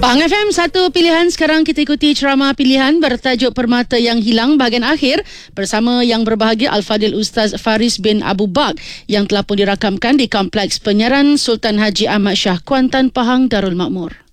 Pahang FM, satu pilihan. Sekarang kita ikuti ceramah pilihan bertajuk Permata yang Hilang bahagian akhir bersama yang berbahagia Al-Fadil Ustaz Faris bin Abu Bak yang telah pun dirakamkan di Kompleks Penyiaran Sultan Haji Ahmad Shah Kuantan, Pahang, Darul Makmur.